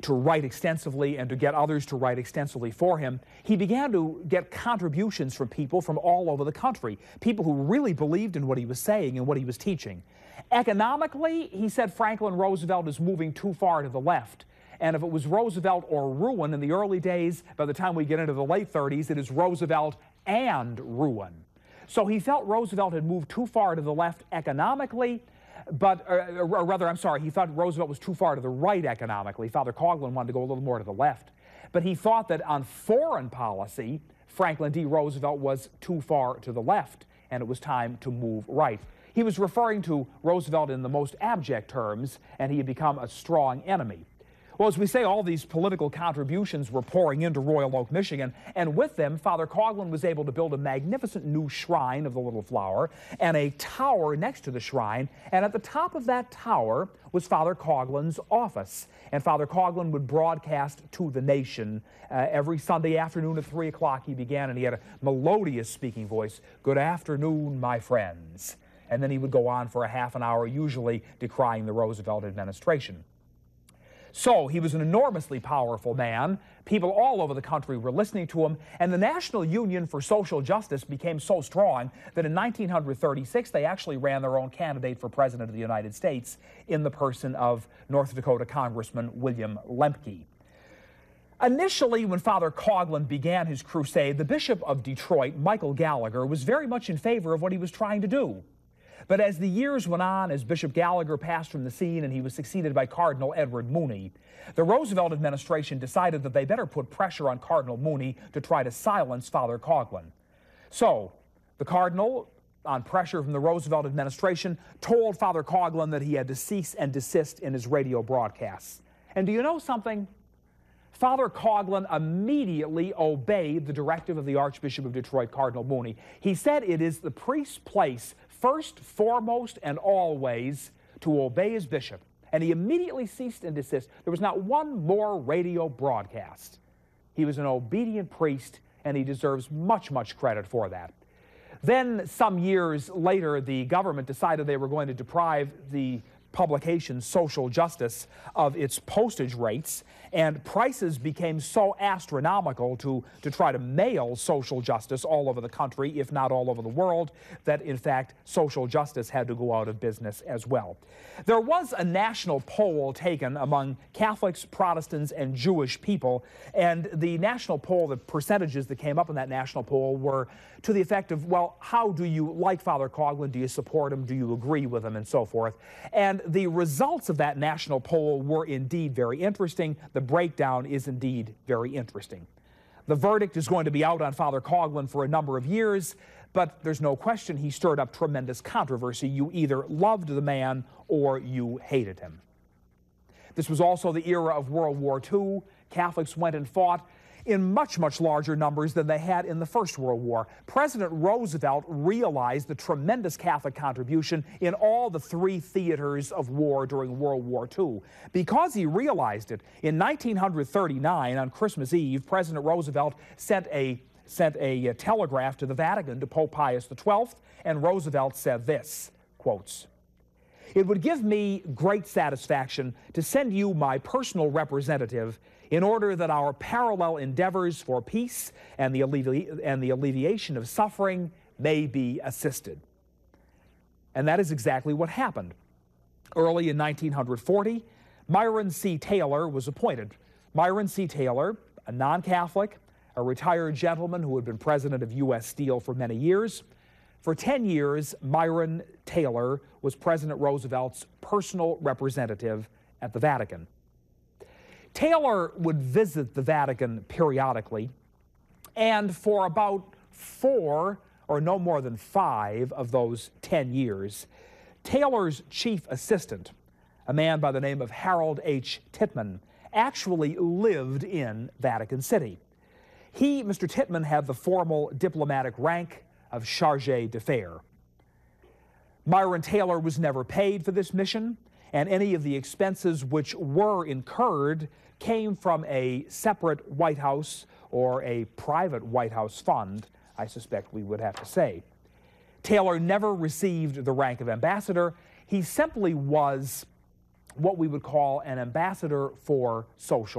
to write extensively and to get others to write extensively for him, he began to get contributions from people from all over the country, people who really believed in what he was saying and what he was teaching. Economically, he said Franklin Roosevelt is moving too far to the left. And if it was Roosevelt or ruin in the early days, by the time we get into the late 30s, it is Roosevelt and ruin. So he felt Roosevelt had moved too far to the left economically, but, or rather, I'm sorry, he thought Roosevelt was too far to the right economically. Father Coughlin wanted to go a little more to the left. But he thought that on foreign policy, Franklin D. Roosevelt was too far to the left, and it was time to move right. He was referring to Roosevelt in the most abject terms, and he had become a strong enemy. Well, as we say, all these political contributions were pouring into Royal Oak, Michigan, and with them, Father Coughlin was able to build a magnificent new shrine of the Little Flower and a tower next to the shrine, and at the top of that tower was Father Coughlin's office. And Father Coughlin would broadcast to the nation every Sunday afternoon at 3 o'clock. He began, and he had a melodious speaking voice, "Good afternoon, my friends." And then he would go on for a half an hour, usually decrying the Roosevelt administration. So he was an enormously powerful man. People all over the country were listening to him, and the National Union for Social Justice became so strong that in 1936 they actually ran their own candidate for President of the United States in the person of North Dakota Congressman William Lemke. Initially, when Father Coughlin began his crusade, the Bishop of Detroit, Michael Gallagher, was very much in favor of what he was trying to do. But as the years went on, as Bishop Gallagher passed from the scene and he was succeeded by Cardinal Edward Mooney, the Roosevelt administration decided that they better put pressure on Cardinal Mooney to try to silence Father Coughlin. So the Cardinal, on pressure from the Roosevelt administration, told Father Coughlin that he had to cease and desist in his radio broadcasts. And do you know something? Father Coughlin immediately obeyed the directive of the Archbishop of Detroit, Cardinal Mooney. He said it is the priest's place, first, foremost, and always, to obey his bishop. And he immediately ceased and desist. There was not one more radio broadcast. He was an obedient priest, and he deserves much, much credit for that. Then, some years later, the government decided they were going to deprive the publication Social Justice of its postage rates, and prices became so astronomical to try to mail Social Justice all over the country, if not all over the world, that in fact Social Justice had to go out of business as well. There was a national poll taken among Catholics, Protestants, and Jewish people, and the national poll, the percentages that came up in that national poll were to the effect of, well, how do you like Father Coughlin? Do you support him? Do you agree with him? And so forth. And the results of that national poll were indeed very interesting. The breakdown is indeed very interesting. The verdict is going to be out on Father Coughlin for a number of years, but there's no question he stirred up tremendous controversy. You either loved the man or you hated him. This was also the era of World War II. Catholics went and fought in much, much larger numbers than they had in the First World War. President Roosevelt realized the tremendous Catholic contribution in all the three theaters of war during World War II. Because he realized it, in 1939, on Christmas Eve, President Roosevelt sent a telegraph to the Vatican to Pope Pius XII, and Roosevelt said this, quotes, "It would give me great satisfaction to send you my personal representative in order that our parallel endeavors for peace and the alleviation of suffering may be assisted." And that is exactly what happened. Early in 1940, Myron C. Taylor was appointed. Myron C. Taylor, a non-Catholic, a retired gentleman who had been president of U.S. Steel for many years. For 10 years, Myron Taylor was President Roosevelt's personal representative at the Vatican. Taylor would visit the Vatican periodically, and for about 4 or no more than 5 of those 10 years, Taylor's chief assistant, a man by the name of Harold H. Tittman, actually lived in Vatican City. He, Mr. Tittman, had the formal diplomatic rank of chargé d'affaires. Myron Taylor was never paid for this mission, and any of the expenses which were incurred came from a separate White House or a private White House fund, I suspect we would have to say. Taylor never received the rank of ambassador. He simply was what we would call an ambassador for social